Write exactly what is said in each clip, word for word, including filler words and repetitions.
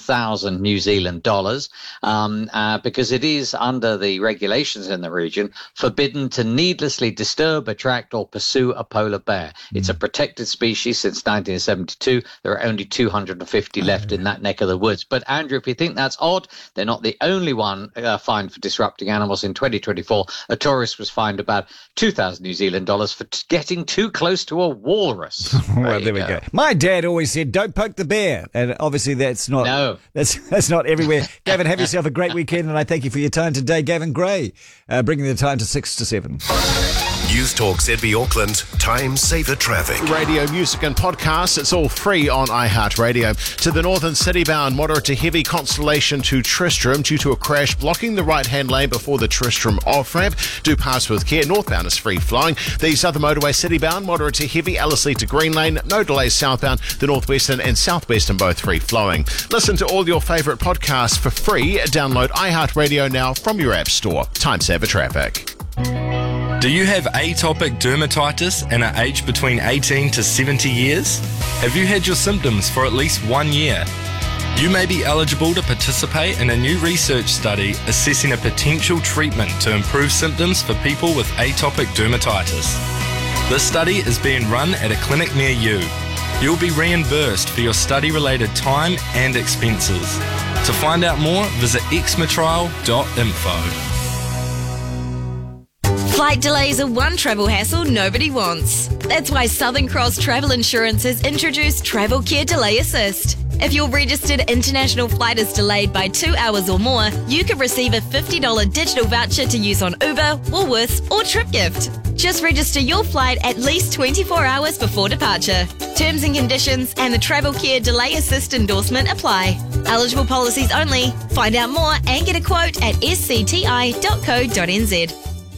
thousand New Zealand dollars um, uh, because it is under the regulations in the region forbidden to needlessly disturb, attract or pursue a polar bear. Mm. It's a protected species since nineteen seventy-two. There are only two hundred fifty left in that neck of the woods. But Andrew, if you think that's odd, they're not the only one uh, fined for disrupting animals. In twenty twenty-four, a tourist was fined about two thousand New Zealand dollars for t- getting too close to a walrus. Well, there, there we go. My dad always said, "Don't poke the bear," and obviously that's not. No, that's that's not everywhere. Gavin, have yourself a great weekend, and I thank you for your time today, Gavin Gray, uh, bringing the time to six to seven. News Talk Z B Auckland. Time saver traffic. Radio, music and podcasts. It's all free on iHeartRadio. To the northern city-bound, moderate to heavy Constellation to Tristram due to a crash blocking the right-hand lane before the Tristram off-ramp. Do pass with care. Northbound is free flowing. The southern motorway city-bound, moderate to heavy Ellerslie to Green Lane. No delays southbound. The northwestern and southwestern both free flowing. Listen to all your favourite podcasts for free. Download iHeartRadio now from your app store. Time saver traffic. Do you have atopic dermatitis and are aged between eighteen to seventy years? Have you had your symptoms for at least one year? You may be eligible to participate in a new research study assessing a potential treatment to improve symptoms for people with atopic dermatitis. This study is being run at a clinic near you. You'll be reimbursed for your study-related time and expenses. To find out more, visit eczema dot info. Flight delays are one travel hassle nobody wants. That's why Southern Cross Travel Insurance has introduced Travel Care Delay Assist. If your registered international flight is delayed by two hours or more, you could receive a fifty dollars digital voucher to use on Uber, Woolworths or TripGift. Just register your flight at least twenty-four hours before departure. Terms and conditions and the Travel Care Delay Assist endorsement apply. Eligible policies only. Find out more and get a quote at s c t i dot co dot n z.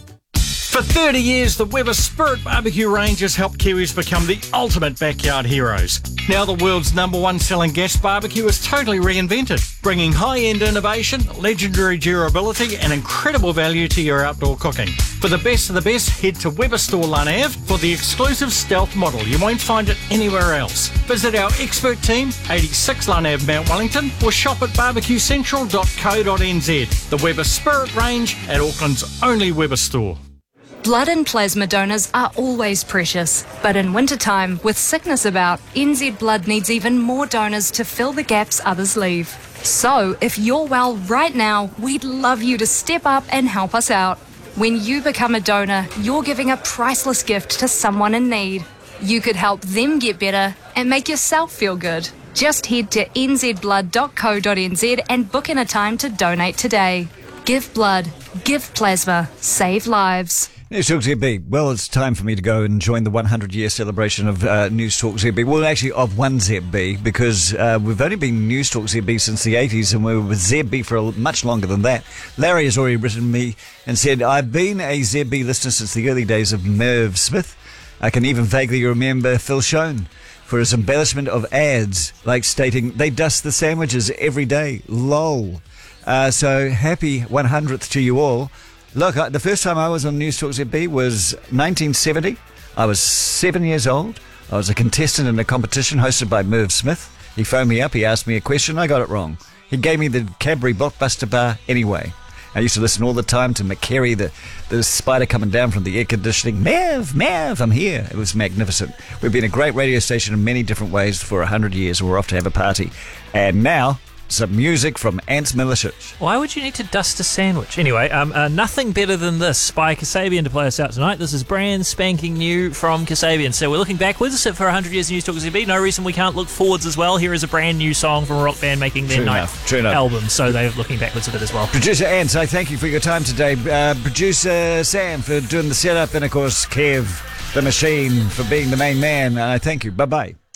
For thirty years, the Weber Spirit Barbecue range has helped Kiwis become the ultimate backyard heroes. Now the world's number one selling gas barbecue is totally reinvented, bringing high-end innovation, legendary durability and incredible value to your outdoor cooking. For the best of the best, head to Weber Store Lunave for the exclusive Stealth model. You won't find it anywhere else. Visit our expert team, eighty-six Lunave Mount Wellington, or shop at barbecue central dot co dot n z. The Weber Spirit range at Auckland's only Weber store. Blood and plasma donors are always precious, but in wintertime, with sickness about, N Z Blood needs even more donors to fill the gaps others leave. So, if you're well right now, we'd love you to step up and help us out. When you become a donor, you're giving a priceless gift to someone in need. You could help them get better and make yourself feel good. Just head to n z blood dot co dot n z and book in a time to donate today. Give blood, give plasma, save lives. News Talk Z B. Well, it's time for me to go and join the one hundred year celebration of uh, News Talk Z B. Well, actually, of one Z B, because uh, we've only been News Talk Z B since the eighties, and we were with Z B for a, much longer than that. Larry has already written me and said, I've been a Z B listener since the early days of Merv Smith. I can even vaguely remember Phil Schoen for his embellishment of ads, like stating, they dust the sandwiches every day. Lol. Uh, so, happy one hundredth to you all. Look, I, the first time I was on News Talk Z B was nineteen seventy. I was seven years old. I was a contestant in a competition hosted by Merv Smith. He phoned me up. He asked me a question. I got it wrong. He gave me the Cadbury Blockbuster bar anyway. I used to listen all the time to McCary, the, the spider coming down from the air conditioning. Merv, Merv, I'm here. It was magnificent. We've been a great radio station in many different ways for one hundred years. We're off to have a party. And now, some music from Ants Milicic. Why would you need to dust a sandwich? Anyway, um, uh, Nothing Better Than This by Kasabian to play us out tonight. This is brand spanking new from Kasabian. So we're looking backwards for one hundred years of News Talk Z B. No reason we can't look forwards as well. Here is a brand new song from a rock band making their True ninth enough. True enough. album. So they're looking backwards a bit as well. Producer Ants, I thank you for your time today. Uh, Producer Sam for doing the setup. And, of course, Kev, the machine, for being the main man. I uh, thank you. Bye-bye.